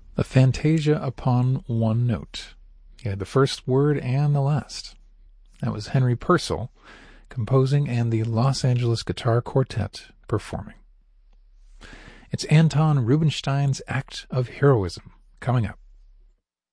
The Fantasia upon one note. You had the first word and the last. That was Henry Purcell composing and the Los Angeles Guitar Quartet performing. It's Anton Rubinstein's Act of Heroism coming up.